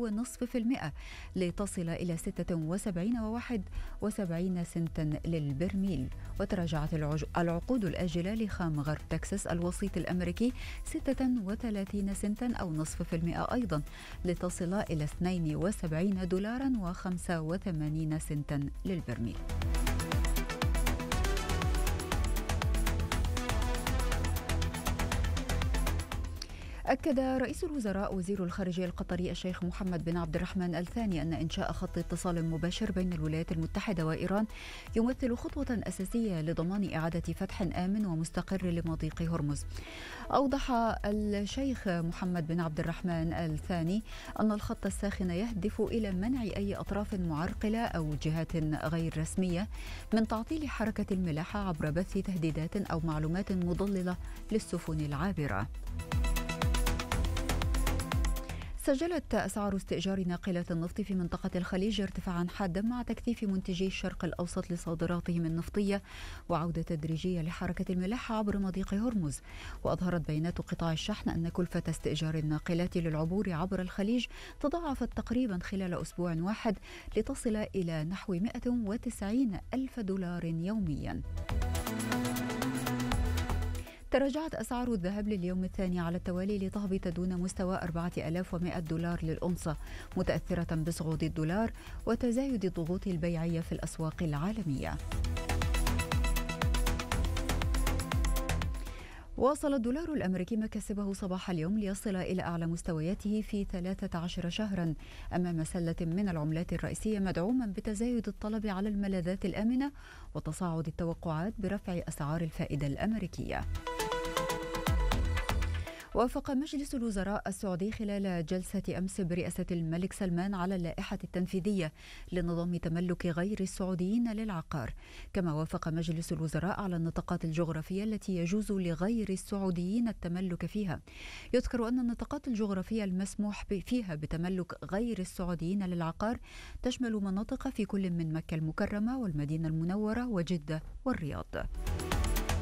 0.5% لتصل إلى 76.71 سنتا للبرميل. وتراجعت العقود الآجلة لخام غرب تكساس الوسيط الأمريكي 36 سنتا أو 0.5% أيضا لتصل إلى $72.85 للبرميل. أكد رئيس الوزراء وزير الخارجية القطري الشيخ محمد بن عبد الرحمن الثاني أن إنشاء خط اتصال مباشر بين الولايات المتحدة وإيران يمثل خطوة أساسية لضمان إعادة فتح آمن ومستقر لمضيق هرمز. أوضح الشيخ محمد بن عبد الرحمن الثاني أن الخط الساخن يهدف إلى منع أي أطراف معرقلة أو جهات غير رسمية من تعطيل حركة الملاحة عبر بث تهديدات أو معلومات مضللة للسفن العابرة. سجلت أسعار استئجار ناقلات النفط في منطقة الخليج ارتفاعا حادا مع تكثيف منتجي الشرق الأوسط لصادراتهم النفطية وعودة تدريجية لحركة الملاحة عبر مضيق هرمز. وأظهرت بيانات قطاع الشحن أن كلفة استئجار الناقلات للعبور عبر الخليج تضاعفت تقريبا خلال أسبوع واحد لتصل إلى نحو 190 ألف دولار يوميا. تراجعت أسعار الذهب لليوم الثاني على التوالي لتهبط دون مستوى 4100 دولار للأونصة، متأثرة بصعود الدولار وتزايد الضغوط البيعية في الأسواق العالمية. واصل الدولار الأمريكي مكاسبه صباح اليوم ليصل إلى أعلى مستوياته في 13 شهرا أمام سلة من العملات الرئيسية، مدعوما بتزايد الطلب على الملاذات الآمنة وتصاعد التوقعات برفع أسعار الفائدة الأمريكية. وافق مجلس الوزراء السعودي خلال جلسة أمس برئاسة الملك سلمان على اللائحة التنفيذية لنظام تملك غير السعوديين للعقار. كما وافق مجلس الوزراء على النطاقات الجغرافية التي يجوز لغير السعوديين التملك فيها. يذكر أن النطاقات الجغرافية المسموح فيها بتملك غير السعوديين للعقار تشمل مناطق في كل من مكة المكرمة والمدينة المنورة وجدة والرياض.